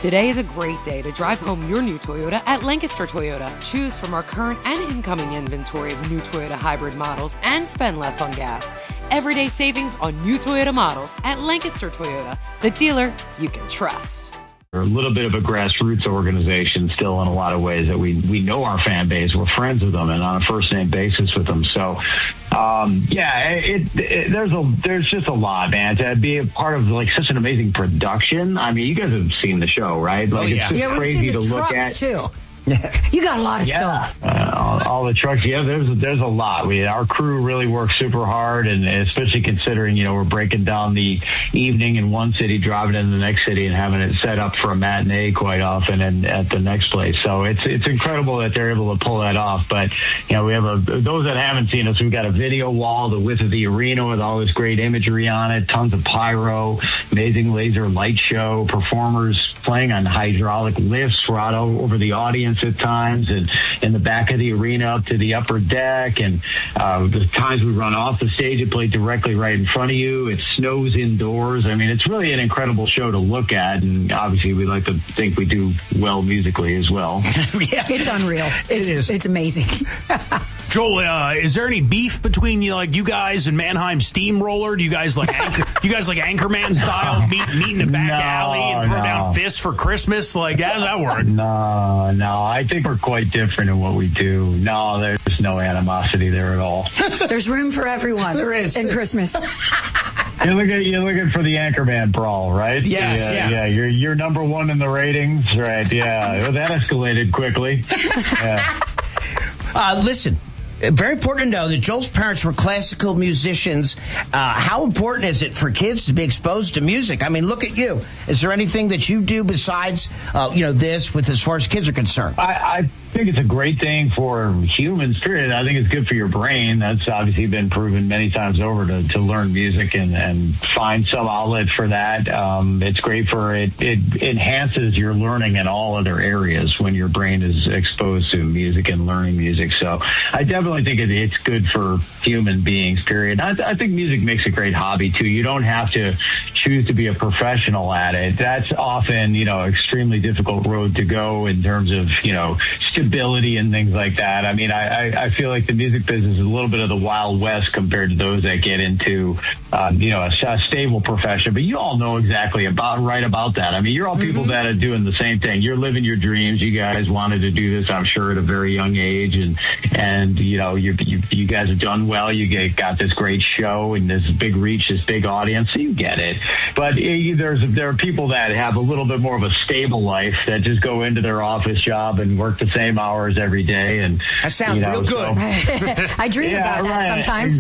Today is a great day to drive home your new Toyota at Lancaster Toyota. Choose from our current and incoming inventory of new Toyota hybrid models and spend less on gas. Everyday savings on new Toyota models at Lancaster Toyota, the dealer you can trust. We're a little bit of a grassroots organization still in a lot of ways that we know our fan base. We're friends with them and on a first-name basis with them. So, there's just a lot, man. To be a part of like such an amazing production. I mean, you guys have seen the show, right? Like, yeah. It's just crazy to look at. Too. You got a lot of stuff. All the trucks. Yeah, there's a lot. Our crew really works super hard, and especially considering, we're breaking down the evening in one city, driving into the next city, and having it set up for a matinee quite often and at the next place. So it's incredible that they're able to pull that off. But, we have those that haven't seen us, we've got a video wall, the width of the arena with all this great imagery on it, tons of pyro, amazing laser light show, performers playing on hydraulic lifts for out over the audience at times, and in the back of the arena up to the upper deck, and the times we run off the stage and play directly right in front of you. It snows indoors. I mean, it's really an incredible show to look at, and obviously we like to think we do well musically as well. Yeah, it's unreal. It is. It's amazing. Joel, is there any beef between you guys and Mannheim Steamroller? Do you guys like Anchorman style meet in the back alley and throw down fists for Christmas? Like, how does that work? No. I think we're quite different in what we do. No, there's no animosity there at all. There's room for everyone. There is. In Christmas. You're looking for the Anchorman brawl, right? Yes. Yeah. You're number one in the ratings, right? Yeah. Well, that escalated quickly. Yeah. Listen. Very important to know that Joel's parents were classical musicians. How important is it for kids to be exposed to music? I mean, look at you. Is there anything that you do besides, this with as far as kids are concerned? I think it's a great thing for humans, period. I think it's good for your brain. That's obviously been proven many times over to learn music and find some outlet for that. It's great for it. It enhances your learning in all other areas when your brain is exposed to music and learning music. So I definitely think it's good for human beings, period. I think music makes a great hobby too. You don't have to choose to be a professional at it. That's often, extremely difficult road to go in terms of, stability and things like that. I mean, I feel like the music business is a little bit of the Wild West compared to those that get into, a stable profession. But you all know exactly about that. I mean, you're all people that are doing the same thing. You're living your dreams. You guys wanted to do this, I'm sure, at a very young age, and you guys have done well. You got this great show and this big reach, this big audience. So you get it. But there are people that have a little bit more of a stable life that just go into their office job and work the same hours every day. And that sounds real good. So, I dream about that sometimes.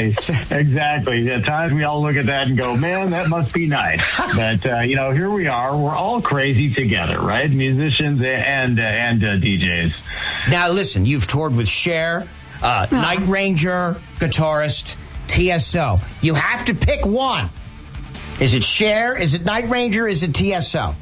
Exactly. At times we all look at that and go, man, that must be nice. But here we are. We're all crazy together, right? Musicians and DJs. Now listen, you've toured with Cher, Night Ranger, guitarist, TSO. You have to pick one. Is it Cher? Is it Night Ranger? Is it TSO?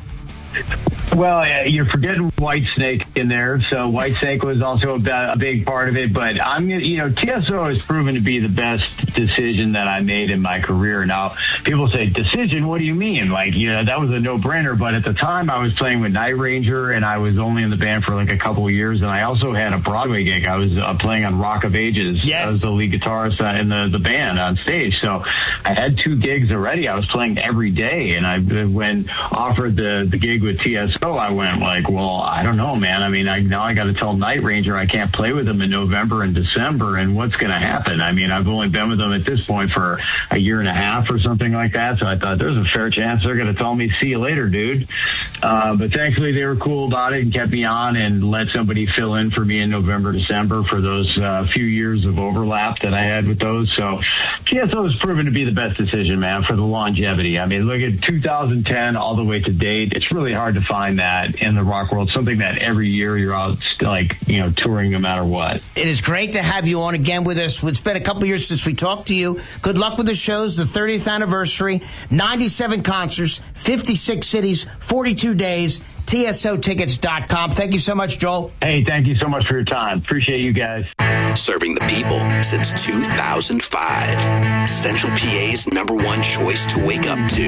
Well, you're forgetting Whitesnake in there. So Whitesnake was also a big part of it. But TSO has proven to be the best decision that I made in my career. Now, people say, decision? What do you mean? Like, that was a no-brainer. But at the time, I was playing with Night Ranger, and I was only in the band for like a couple of years. And I also had a Broadway gig. I was playing on Rock of Ages. Yes. I was the lead guitarist in the band on stage. So I had 2 gigs already. I was playing every day. And when offered the gig with TSO, I went like, well, I don't know, man. I mean, now I got to tell Night Ranger I can't play with them in November and December, and what's going to happen? I mean, I've only been with them at this point for a year and a half or something like that, so I thought there's a fair chance they're going to tell me, see you later, dude. But thankfully, they were cool about it and kept me on and let somebody fill in for me in November, December for those few years of overlap that I had with those. So TSO has proven to be the best decision, man, for the longevity. I mean, look at 2010 all the way to date. It's really hard to find that in the rock world, something that every year you're out touring no matter what. It is great to have you on again with us. It's been a couple years since we talked to you. Good luck with the shows, the 30th anniversary, 97 concerts, 56 cities, 42 days, TSOtickets.com. Thank you so much, Joel. Hey, thank you so much for your time. Appreciate you guys. Serving the people since 2005. Central PA's #1 choice to wake up to.